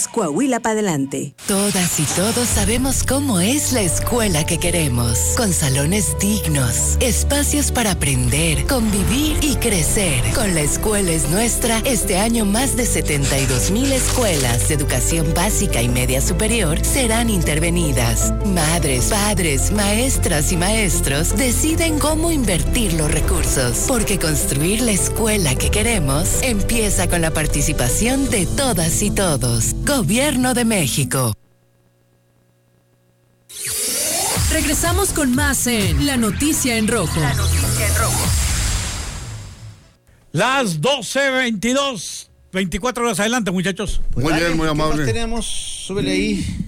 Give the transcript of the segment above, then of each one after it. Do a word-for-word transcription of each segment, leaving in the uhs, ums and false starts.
Coahuila para adelante. Todas y todos sabemos cómo es la escuela que queremos, con salones dignos, espacios para aprender, convivir y crecer. Con La Escuela es Nuestra, este año más de setenta y dos mil escuelas de educación básica y media superior serán intervenidas. Madres, padres, maestras y maestros deciden cómo invertir los recursos, porque construir la escuela que queremos empieza con la participación de todas y todos. Gobierno de México. Regresamos con más en La Noticia en Rojo. La Noticia en Rojo. Las doce veintidós, veinticuatro horas adelante, muchachos. Pues muy dale, bien, muy amable. ¿Qué más tenemos? Súbele ahí.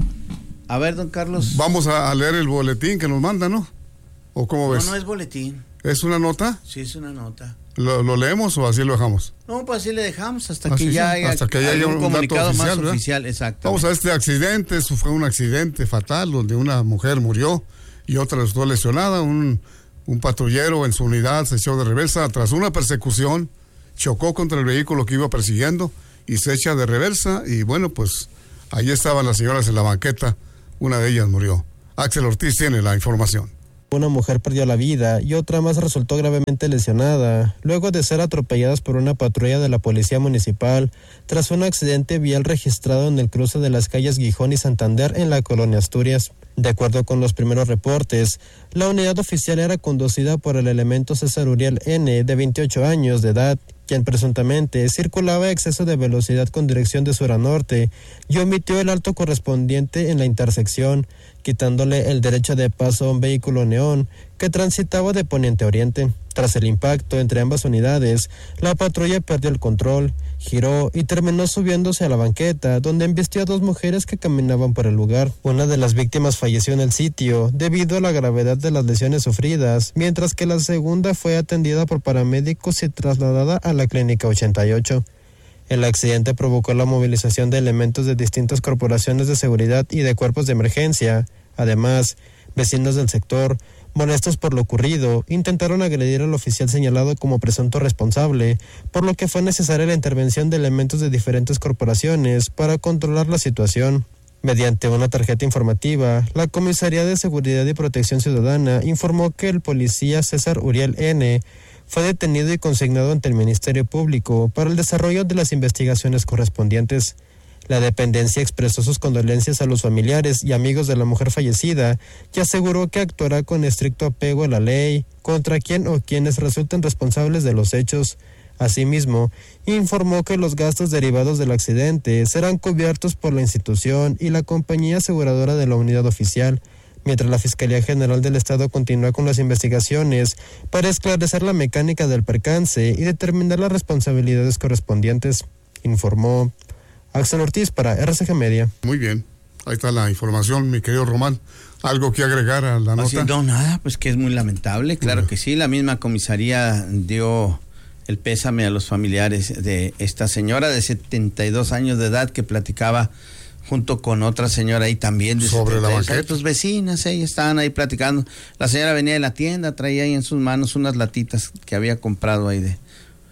A ver, don Carlos. Vamos a, a leer el boletín que nos manda, ¿no? ¿O cómo ves? No, no es boletín. ¿Es una nota? Sí, es una nota. ¿Lo, lo leemos o así lo dejamos? No, pues así le dejamos hasta Así que sí, ya haya, hasta que ya haya un, un comunicado dato oficial, más ¿verdad? oficial, exacto. Vamos a este accidente. Eso fue un accidente fatal donde una mujer murió y otra resultó lesionada. Un, un patrullero en su unidad se echó de reversa tras una persecución, chocó contra el vehículo que iba persiguiendo y se echa de reversa y bueno, pues ahí estaban las señoras en la banqueta, una de ellas murió. Axel Ortiz tiene la información. Una mujer perdió la vida y otra más resultó gravemente lesionada luego de ser atropelladas por una patrulla de la Policía Municipal tras un accidente vial registrado en el cruce de las calles Gijón y Santander en la colonia Asturias. De acuerdo con los primeros reportes, la unidad oficial era conducida por el elemento César Uriel N., de veintiocho años de edad, quien presuntamente circulaba a exceso de velocidad con dirección de sur a norte y omitió el alto correspondiente en la intersección, quitándole el derecho de paso a un vehículo neón que transitaba de poniente a oriente. Tras el impacto entre ambas unidades, la patrulla perdió el control, giró y terminó subiéndose a la banqueta, donde embistió a dos mujeres que caminaban por el lugar. Una de las víctimas falleció en el sitio debido a la gravedad de las lesiones sufridas, mientras que la segunda fue atendida por paramédicos y trasladada a la clínica ochenta y ocho. El accidente provocó la movilización de elementos de distintas corporaciones de seguridad y de cuerpos de emergencia. Además, vecinos del sector, molestos por lo ocurrido, intentaron agredir al oficial señalado como presunto responsable, por lo que fue necesaria la intervención de elementos de diferentes corporaciones para controlar la situación. Mediante una tarjeta informativa, la Comisaría de Seguridad y Protección Ciudadana informó que el policía César Uriel N. fue detenido y consignado ante el Ministerio Público para el desarrollo de las investigaciones correspondientes. La dependencia expresó sus condolencias a los familiares y amigos de la mujer fallecida y aseguró que actuará con estricto apego a la ley contra quien o quienes resulten responsables de los hechos. Asimismo, informó que los gastos derivados del accidente serán cubiertos por la institución y la compañía aseguradora de la unidad oficial, mientras la Fiscalía General del Estado continúa con las investigaciones para esclarecer la mecánica del percance y determinar las responsabilidades correspondientes, informó Axel Ortiz para R C G Media. Muy bien, ahí está la información, mi querido Román. ¿Algo que agregar a la nota? Así, no, nada, pues que es muy lamentable, claro uh-huh. que sí. La misma comisaría dio el pésame a los familiares de esta señora de setenta y dos años de edad que platicaba junto con otra señora ahí también de sobre la banqueta. Tus vecinas, ellas estaban ahí platicando. La señora venía de la tienda, traía ahí en sus manos unas latitas que había comprado ahí de,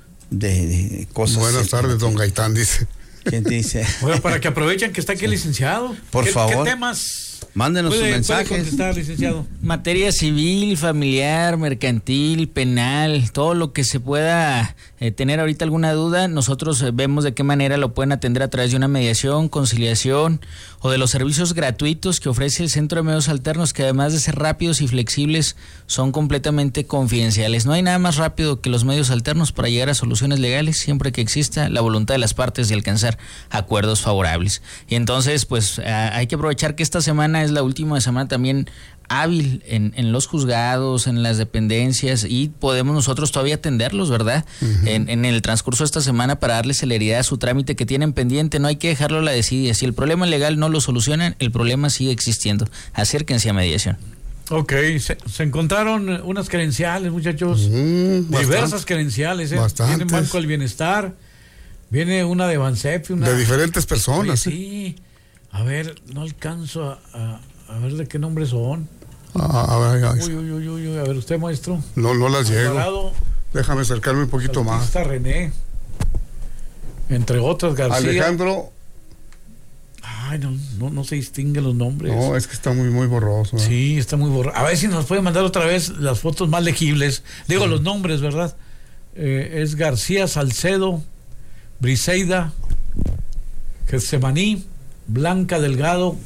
de, de cosas. Buenas tardes, don Gaitán, dice. ¿Quién dice? Bueno, para que aprovechen que está aquí el licenciado. Por ¿Qué, favor. ¿Qué temas? Mándenos sus puede, mensajes. Puede contestar, licenciado. Materia civil, familiar, mercantil, penal, todo lo que se pueda eh, tener ahorita alguna duda, nosotros eh, vemos de qué manera lo pueden atender a través de una mediación, conciliación o de los servicios gratuitos que ofrece el Centro de Medios Alternos, que además de ser rápidos y flexibles, son completamente confidenciales. No hay nada más rápido que los medios alternos para llegar a soluciones legales, siempre que exista la voluntad de las partes de alcanzar acuerdos favorables. Y entonces, pues, hay que aprovechar que esta semana es la última semana también hábil en, en los juzgados, en las dependencias, y podemos nosotros todavía atenderlos, ¿verdad? Uh-huh. En, en el transcurso de esta semana para darle celeridad a su trámite que tienen pendiente. No hay que dejarlo a la desidia. Si el problema legal no lo solucionan, el problema sigue existiendo. Acérquense a mediación. Ok, se, se encontraron unas credenciales, muchachos, uh, diversas bastante, credencias, ¿eh? Viene Banco del Bienestar, viene una de Bansep, una de diferentes personas. Oye, sí, a ver, no alcanzo a, a, a ver de qué nombre son. Ah, a ver, a ver. Uy, uy, uy, uy, a ver, usted, maestro. No, no las llego. Alvarado, déjame acercarme un poquito más. René, entre otras, García. Alejandro Ay, no, no, no se distinguen los nombres. No, es que está muy, muy borroso. ¿eh? Sí, está muy borroso. A ver si nos puede mandar otra vez las fotos más legibles. Digo, sí. Los nombres, ¿verdad? Eh, es García Salcedo, Briseida, Getsemaní, Blanca Delgado.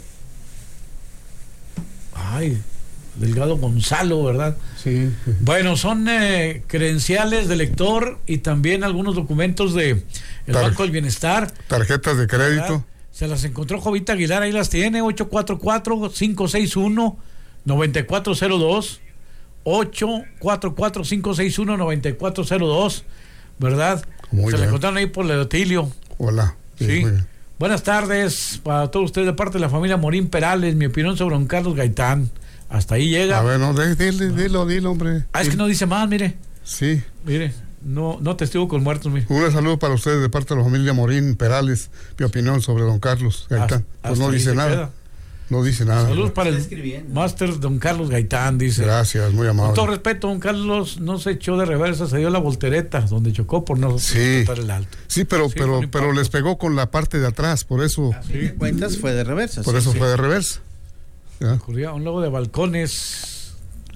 Ay, Delgado Gonzalo, ¿verdad? Sí. sí. Bueno, son eh, credenciales de lector y también algunos documentos de el Tar- Banco del Bienestar. Tarjetas de crédito. ¿Verdad? Se las encontró Jovita Aguilar, ahí las tiene, ocho cuatro cuatro, cinco seis uno, nueve cuatro cero dos, ocho cuatro cuatro, cinco seis uno, nueve cuatro cero dos, ¿verdad? Muy Se bien. La encontraron ahí por Leotilio. Hola. Sí. sí. Buenas tardes para todos ustedes de parte de la familia Morín Perales, mi opinión sobre don Carlos Gaitán. Hasta ahí llega. A ver, no, dile, dilo, dilo, hombre. Ah, es que no dice más, mire. Sí. Mire, no, no testigo con muertos, mire. Un saludo para ustedes de parte de la familia Morín Perales, mi opinión sobre don Carlos Gaitán. Hasta, pues no dice nada. Queda. No dice nada. Saludos para el máster don Carlos Gaitán, dice. Gracias, muy amable. Con todo respeto, don Carlos no se echó de reversa, se dio la voltereta, donde chocó por no sí. cortar el alto. Sí, pero, sí, pero, pero les pegó con la parte de atrás, por eso. A fin de cuentas fue de reversa. Por sí, eso sí. fue de reversa. Ocurría un logo de balcones.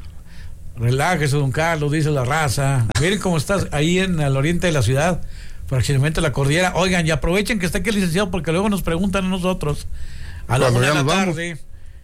Relájese, don Carlos, dice la raza. Miren cómo estás ahí en el oriente de la ciudad, fraccionamiento de la Cordillera. Oigan, y aprovechen que está aquí el licenciado porque luego nos preguntan a nosotros a la una de la tarde.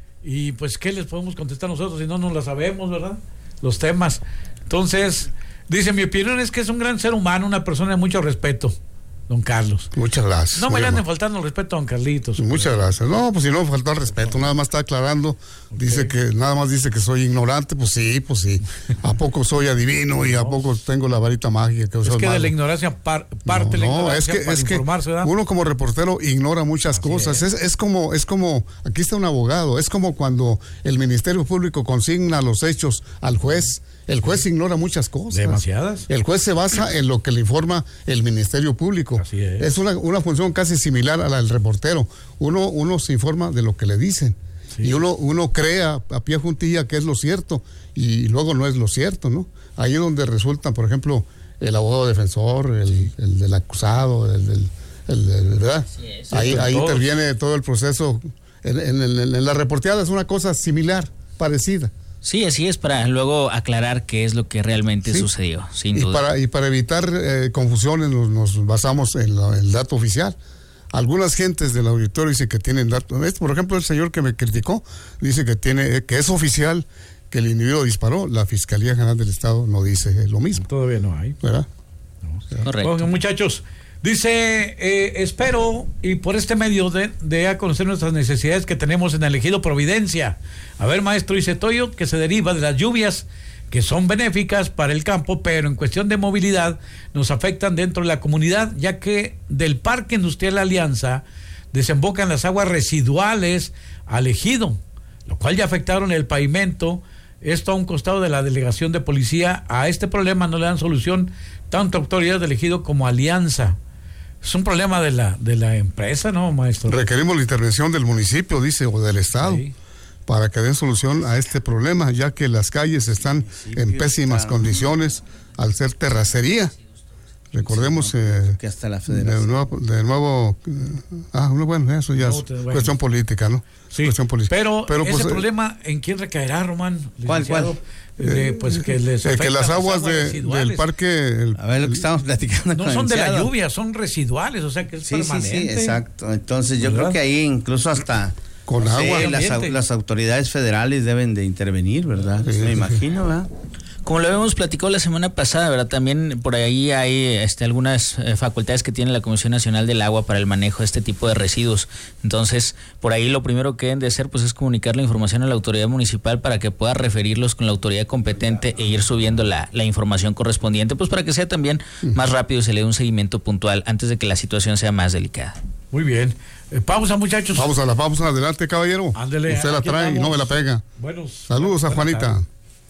Y pues, ¿qué les podemos contestar nosotros si no nos la sabemos, verdad? Los temas. Entonces, dice, mi opinión es que es un gran ser humano, una persona de mucho respeto, don Carlos. Muchas gracias. No me anden faltando el respeto a don Carlitos. Muchas pero... gracias. No, pues si no me faltó el respeto, nada más está aclarando. Okay. Dice que, nada más dice que soy ignorante, pues sí, pues sí. ¿A poco soy adivino y no. a poco tengo la varita mágica? Que es que malo. De la ignorancia par, parte no, la ignorancia no, es que, para es informarse, ¿verdad? Uno como reportero ignora muchas Así cosas. Es. Es, es como, es como, aquí está un abogado, es como cuando el Ministerio Público consigna los hechos al juez. El juez ignora muchas cosas. Demasiadas. El juez se basa en lo que le informa el Ministerio Público. Así es. Es una, una función casi similar a la del reportero. Uno, uno se informa de lo que le dicen. Sí. Y uno, uno crea a pie juntilla que es lo cierto y luego no es lo cierto, ¿no? Ahí es donde resultan, por ejemplo, el abogado defensor, el, el del acusado, el del, el, el, ¿verdad? Sí, es, ahí ahí interviene todo el proceso. En, en, en, en la reporteada es una cosa similar, parecida. Sí, así es, para luego aclarar qué es lo que realmente sí. sucedió, sin y duda. Para, y para evitar eh, confusiones nos, nos basamos en la, el dato oficial. Algunas gentes del auditorio dicen que tienen datos. Por ejemplo, el señor que me criticó dice que tiene que es oficial que el individuo disparó. La Fiscalía General del Estado no dice lo mismo. Todavía no hay. ¿Verdad? No. Correcto. Bueno, muchachos, dice, eh, espero y por este medio de, de a conocer nuestras necesidades que tenemos en el Ejido Providencia. A ver, maestro, dice Toyo, que se deriva de las lluvias que son benéficas para el campo, pero en cuestión de movilidad nos afectan dentro de la comunidad, ya que del Parque Industrial Alianza desembocan las aguas residuales al Ejido, lo cual ya afectaron el pavimento. Esto a un costado de la delegación de policía. A este problema no le dan solución tanto autoridades del Ejido como Alianza. Es un problema de la de la empresa, ¿no, maestro? Requerimos la intervención del municipio, dice, o del Estado, sí. para que den solución a este problema, ya que las calles están sí, en pésimas claro. condiciones al ser terracería. Recordemos sí, eh, que hasta la federación. De nuevo, de nuevo ah, bueno, eso ya no, es bueno. cuestión política, ¿no? Sí, cuestión política. Pero, pero ese pues, problema, ¿en quién recaerá, Román? ¿Cuál, cuál? Eh, pues que les eh, que las aguas, aguas de, del parque el, a ver lo que estamos platicando no son de la lluvia, son residuales, o sea que es sí, permanente. Sí, sí, exacto. Entonces yo ¿verdad? creo que ahí incluso hasta con no agua sé, las, las autoridades federales deben de intervenir, ¿verdad? Sí, me sí, imagino, sí. ¿verdad? Como lo habíamos platicado la semana pasada, ¿verdad? También por ahí hay este, algunas eh, facultades que tiene la Comisión Nacional del Agua para el manejo de este tipo de residuos. Entonces, por ahí lo primero que deben de hacer pues es comunicar la información a la autoridad municipal para que pueda referirlos con la autoridad competente e ir subiendo la, la información correspondiente, pues para que sea también más rápido y se le dé un seguimiento puntual antes de que la situación sea más delicada. Muy bien. Eh, pausa, muchachos. Vamos a la pausa. Adelante, caballero. Ándele. Usted la trae y no me la pega. Buenos, Saludos a Juanita. Tarde.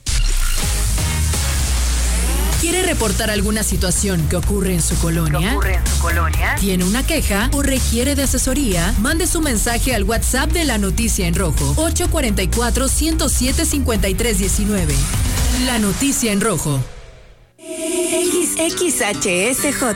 ¿Quiere reportar alguna situación que ocurre en su colonia? ¿Ocurre en su colonia? ¿Tiene una queja o requiere de asesoría? Mande su mensaje al WhatsApp de La Noticia en Rojo, ocho cuatro cuatro, uno cero siete, cinco tres uno nueve. La Noticia en Rojo. X H S J